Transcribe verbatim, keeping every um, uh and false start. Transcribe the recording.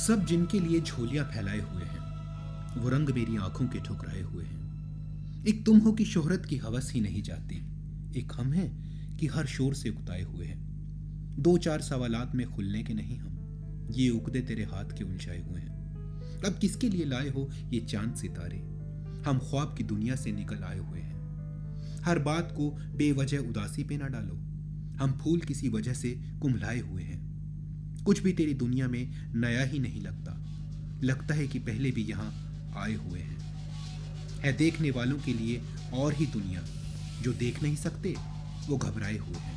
सब जिनके लिए झोलियां फैलाए हुए हैं, वो रंग मेरी आंखों के ठुकराए हुए हैं। एक तुम हो कि शोहरत की हवस ही नहीं जाती, एक हम हैं कि हर शोर से उकताए हुए हैं। दो चार सवालात में खुलने के नहीं हम, ये उकदे तेरे हाथ के उलझाए हुए हैं। अब किसके लिए लाए हो ये चांद सितारे, हम ख्वाब की दुनिया से निकल आए हुए हैं। हर बात को बेवजह उदासी पे ना डालो, हम फूल किसी वजह से कुम्हलाए हुए हैं। कुछ भी तेरी दुनिया में नया ही नहीं लगता, लगता है कि पहले भी यहाँ आए हुए हैं। है देखने वालों के लिए और ही दुनिया, जो देख नहीं सकते वो घबराए हुए हैं।